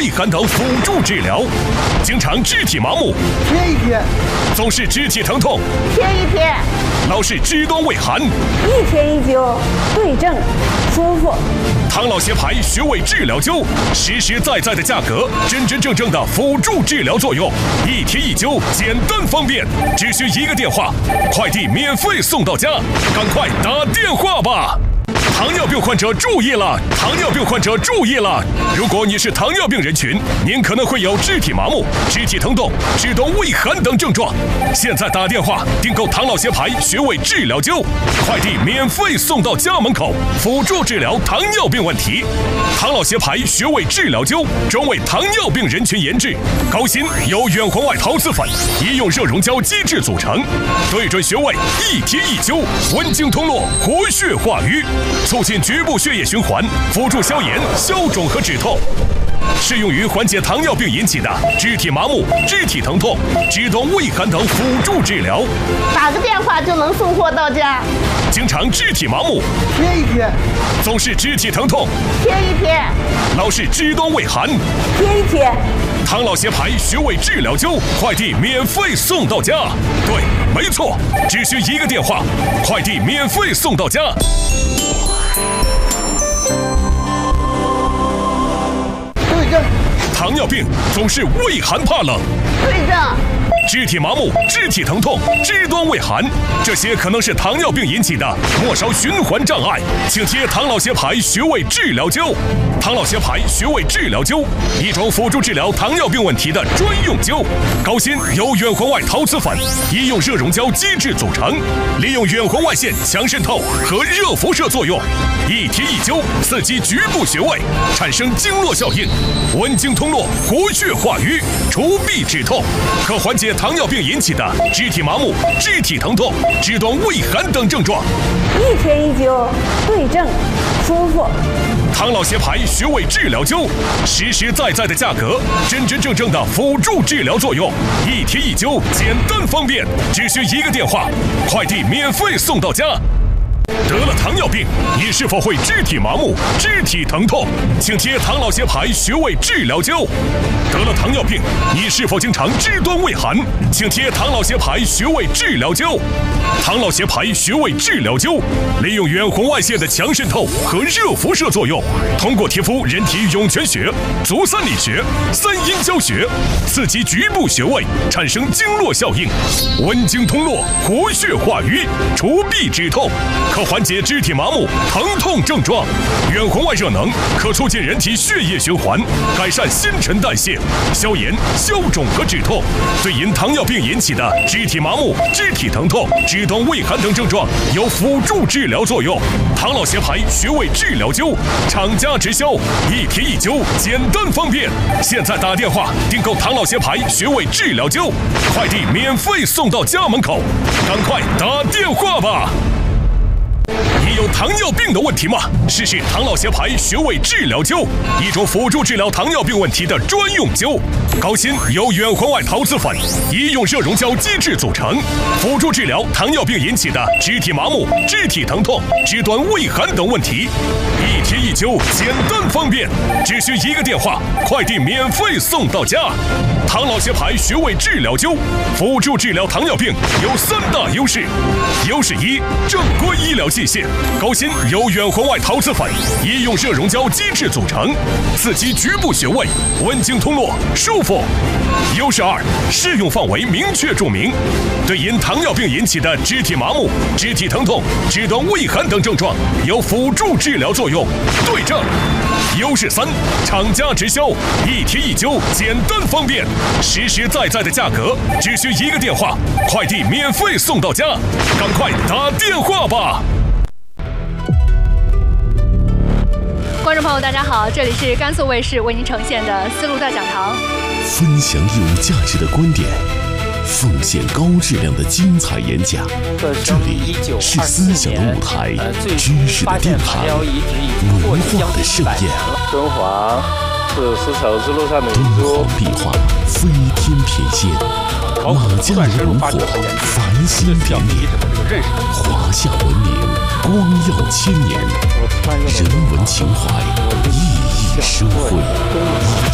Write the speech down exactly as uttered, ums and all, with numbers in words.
胃寒等辅助治疗。经常肢体麻木， 贴一贴； 总是肢体疼痛， 贴一贴； 老是肢端胃寒， 一贴一灸，对症舒服。 唐老协牌穴位治疗灸，实实在在的价格，真真正正的辅助治疗作用，一贴一灸，简单方便，只需一个电话，快递免费送到家，赶快打电话吧！糖尿病患者注意了！糖尿病患者注意了！如果你是糖尿病人群，您可能会有肢体麻木、肢体疼痛、肢端胃寒等症状。现在打电话订购唐老协牌穴位治疗灸，快递免费送到家门口，辅助治疗糖尿病问题。唐老协牌穴位治疗灸专为糖尿病人群研制，高芯由远红外陶瓷粉、医用热熔胶基质组成，对准穴位一贴一灸，温经通络，活血化瘀。促进局部血液循环，辅助消炎、消肿和止痛，适用于缓解糖尿病引起的肢体麻木、肢体疼痛、肢端胃寒等辅助治疗。 打个电话就能送货到家。 经常肢体麻木， 贴一贴； 总是肢体疼痛， 贴一贴； 老是肢端胃寒， 贴一贴。 唐老协牌穴位治疗灸，快递免费送到家。对，没错，只需一个电话，快递免费送到家。 对症。 糖尿病总是畏寒怕冷， 对症。 肢体麻木、肢体疼痛、肢端胃寒，这些可能是糖尿病引起的末梢循环障碍，请贴唐老协牌穴位治疗灸。唐老协牌穴位治疗灸，一种辅助治疗糖尿病问题的专用灸。高芯由远红外陶瓷粉、医用热熔胶基质组成，利用远红外线强渗透和热辐射作用，一贴一灸，刺激局部穴位，产生经络效应，温经通络，活血化瘀，除痹止痛，可缓解糖尿病引起的肢体麻木、肢体疼痛、肢端胃寒等症状。 一贴一灸，对症舒服。 唐老协牌穴位治疗灸，实实在在的价格，真真正正的辅助治疗作用，一贴一灸，简单方便，只需一个电话，快递免费送到家。得了糖尿病，你是否会肢体麻木、肢体疼痛？请贴唐老协牌穴位治疗灸。得了糖尿病，你是否经常肢端胃寒？请贴唐老协牌穴位治疗灸。唐老协牌穴位治疗灸，利用远红外线的强渗透和热辐射作用，通过贴敷人体涌泉穴、足三里穴、三阴交穴，刺激局部穴位，产生经络效应，温经通络，活血化瘀，除痹止痛，可缓解肢体麻木、疼痛症状。远红外热能可促进人体血液循环，改善新陈代谢，消炎、消肿和止痛，对因糖尿病引起的肢体麻木、肢体疼痛、肢端胃寒等症状有辅助治疗作用。唐老协牌穴位治疗灸，厂家直销，一贴一灸，简单方便。现在打电话订购唐老协牌穴位治疗灸，快递免费送到家门口，赶快打电话吧！你有糖尿病的问题吗？试试唐老协牌穴位治疗灸，一种辅助治疗糖尿病问题的专用灸。高芯由远红外陶瓷粉、医用热熔胶基质组成，辅助治疗糖尿病引起的肢体麻木、肢体疼痛、肢端胃寒等问题。一贴一灸，简单方便，只需一个电话，快递免费送到家。唐老协牌穴位治疗灸，辅助治疗糖尿病有三大优势：优势一，正规医疗器械，高芯由远红外陶瓷粉、医用热熔胶基质组成，刺激局部穴位，温经通络，舒服。优势二，适用范围明确注明，对因糖尿病引起的肢体麻木、肢体疼痛、肢端胃寒等症状有辅助治疗作用，对症。优势三，厂家直销，一贴一灸，简单方便，实实在在的价格，只需一个电话，快递免费送到家，赶快打电话吧！ 观众朋友，大家好，这里是甘肃卫视为您呈现的丝路大讲堂， 分享有价值的观点，奉献高质量的精彩演讲。这里是思想的舞台，知识的殿堂，文化的盛宴。 敦煌是丝绸之路上的敦煌壁画飞天品线，马家楼炉火繁星点点，华夏文明光耀千年，人文情怀熠熠生辉。